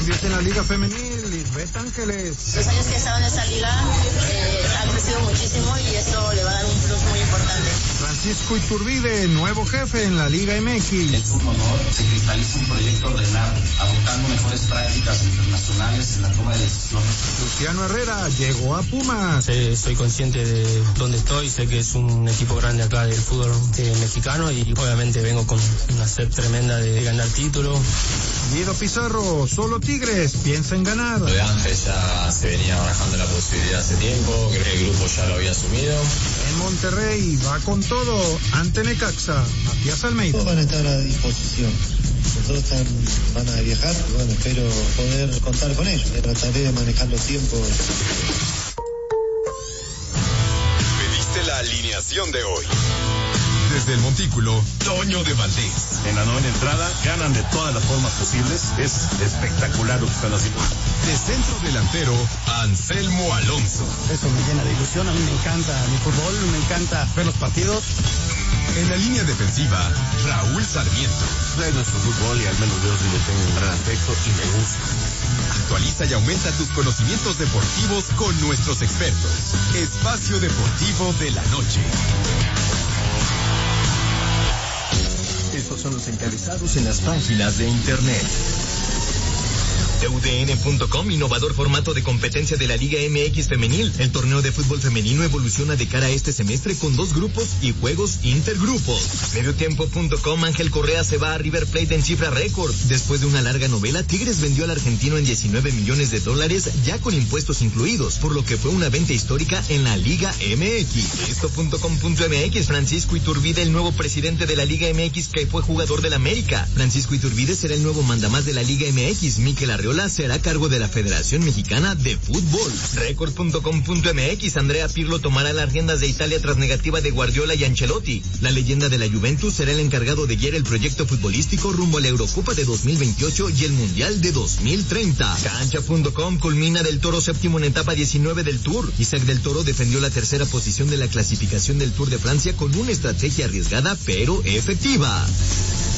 Cambios en la Liga Femenil, Lisbeth Ángeles. Los años que he estado en esta liga ha crecido muchísimo y eso le va a dar un plus muy importante. Francisco Iturbide, nuevo jefe en la Liga MX. Es un honor, se cristaliza un proyecto ordenado, adoptando mejores prácticas internacionales en la toma de decisiones. Luciano Herrera llegó a Pumas. Soy consciente de dónde estoy, sé que es un equipo grande acá del fútbol mexicano y obviamente vengo con una sed tremenda de ganar títulos. Guido Pizarro, solo Tigres piensa en ganar. Lo de Ángel ya se venía barajando la posibilidad hace tiempo, creo que el grupo ya lo había asumido. En Monterrey va con todo ante Necaxa, Matías Almeida. Todos van a estar a disposición. Nosotros van a viajar, bueno, espero poder contar con ellos. Trataré de manejar los tiempos. Pediste la alineación de hoy. Desde el Montículo, Toño de Valdés. En la novena entrada, ganan de todas las formas posibles. Es espectacular lo que están haciendo. De centro delantero, Anselmo Alonso. Eso me llena de ilusión, a mí me encanta mi fútbol, me encanta ver los partidos. En la línea defensiva, Raúl Sarmiento. Es nuestro fútbol y al menos yo sí le tengo un gran aspecto y me gusta. Actualiza y aumenta tus conocimientos deportivos con nuestros expertos. Espacio Deportivo de la Noche. Estos son los encabezados en las páginas de internet. UDN.com, innovador formato de competencia de la Liga MX femenil. El torneo de fútbol femenino evoluciona de cara a este semestre con 2 grupos y juegos intergrupos. Mediotiempo.com, Ángel Correa se va a River Plate en cifra récord. Después de una larga novela, Tigres vendió al argentino en $19 millones, ya con impuestos incluidos, por lo que fue una venta histórica en la Liga MX. Esto.com.mx, Francisco Iturbide, el nuevo presidente de la Liga MX que fue jugador del América. Francisco Iturbide será el nuevo mandamás de la Liga MX. Mikel Arreola será a cargo de la Federación Mexicana de Fútbol. Record.com.mx, Andrea Pirlo tomará las riendas de Italia tras negativa de Guardiola y Ancelotti. La leyenda de la Juventus será el encargado de guiar el proyecto futbolístico rumbo a la Eurocopa de 2028 y el Mundial de 2030. Cancha.com, culmina Del Toro séptimo en etapa 19 del Tour. Isaac Del Toro defendió la tercera posición de la clasificación del Tour de Francia con una estrategia arriesgada pero efectiva.